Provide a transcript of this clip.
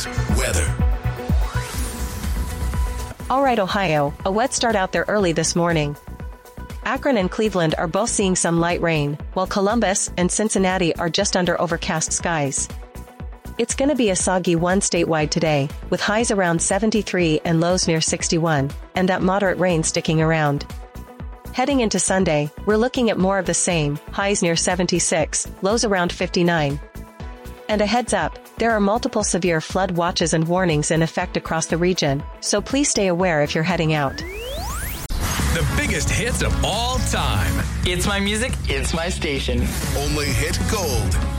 News. Weather. All right, Ohio, a wet start out there early this morning. Akron and Cleveland are both seeing some light rain, while Columbus and Cincinnati are just under overcast skies. It's going to be a soggy one statewide today, with highs around 73 and lows near 61, and that moderate rain sticking around. Heading into Sunday, we're looking at more of the same, highs near 76, lows around 59. And a heads up, there are multiple severe flood watches and warnings in effect across the region, so please stay aware if you're heading out. The biggest hits of all time. It's my music, it's my station. Only hit gold.